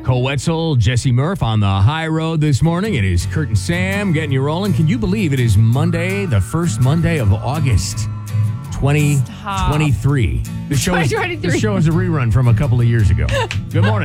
Cole Wetzel, Jesse Murph on the high road this morning. It is Kurt and Sam getting you rolling. Can you believe it is Monday, the first Monday of August 2023? The show is a rerun from a couple of years ago. Good morning.